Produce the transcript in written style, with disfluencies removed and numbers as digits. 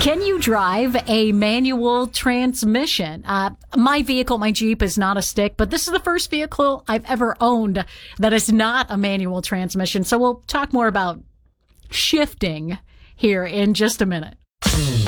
Can you drive a manual transmission? My vehicle, my Jeep, is not a stick, but this is the first vehicle I've ever owned that is not a manual transmission. So we'll talk more about shifting here in just a minute.